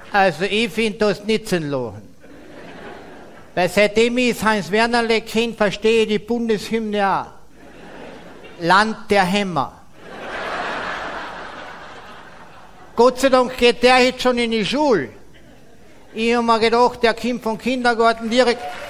Also ich finde das nicht sinnlos. Weil seitdem ich das Heinz-Wernerle kenne, verstehe ich die Bundeshymne auch. Land der Hämmer. Gott sei Dank geht der jetzt schon in die Schule. Ich habe mir gedacht, der kommt vom Kindergarten direkt...